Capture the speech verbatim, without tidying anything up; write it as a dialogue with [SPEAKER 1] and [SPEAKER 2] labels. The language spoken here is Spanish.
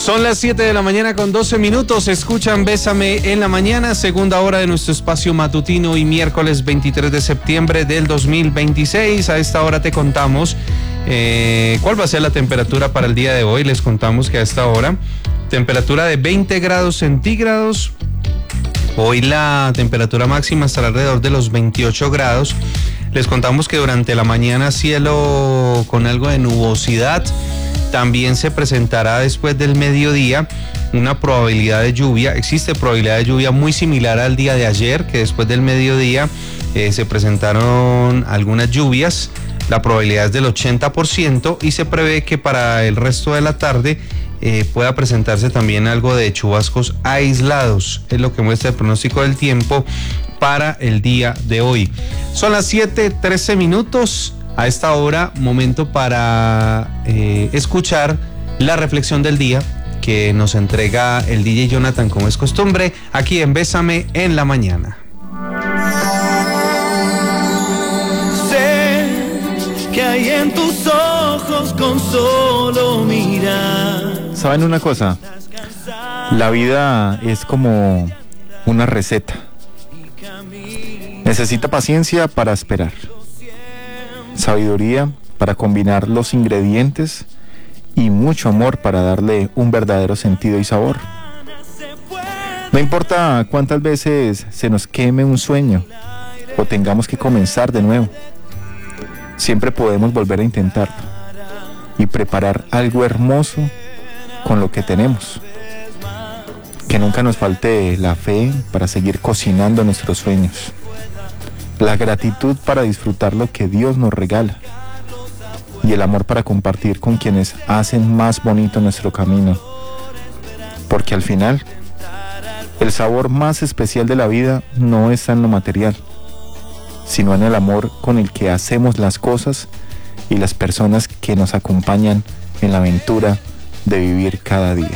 [SPEAKER 1] Son las siete de la mañana con doce minutos. Escuchan Bésame en la mañana, segunda hora de nuestro espacio matutino y miércoles veintitrés de septiembre del dos mil veintiséis. A esta hora te contamos eh, cuál va a ser la temperatura para el día de hoy. Les contamos que a esta hora, temperatura de veinte grados centígrados. Hoy la temperatura máxima estará alrededor de los veintiocho grados. Les contamos que durante la mañana cielo con algo de nubosidad. También se presentará después del mediodía una probabilidad de lluvia. Existe probabilidad de lluvia muy similar al día de ayer, que después del mediodía eh, se presentaron algunas lluvias. La probabilidad es del ochenta por ciento y se prevé que para el resto de la tarde eh, pueda presentarse también algo de chubascos aislados. Es lo que muestra el pronóstico del tiempo para el día de hoy. Son las siete trece minutos. A esta hora, momento para eh, escuchar la reflexión del día que nos entrega el D J Jonathan, como es costumbre, aquí en Bésame en la mañana.
[SPEAKER 2] Sé que hay en tus ojos con solo mirar.
[SPEAKER 3] ¿Saben una cosa? La vida es como una receta. Necesita paciencia para esperar, sabiduría para combinar los ingredientes y mucho amor para darle un verdadero sentido y sabor. No importa cuántas veces se nos queme un sueño o tengamos que comenzar de nuevo, siempre podemos volver a intentarlo y preparar algo hermoso con lo que tenemos. Que nunca nos falte la fe para seguir cocinando nuestros sueños, la gratitud para disfrutar lo que Dios nos regala y el amor para compartir con quienes hacen más bonito nuestro camino. Porque al final, el sabor más especial de la vida no está en lo material, sino en el amor con el que hacemos las cosas y las personas que nos acompañan en la aventura de vivir cada día.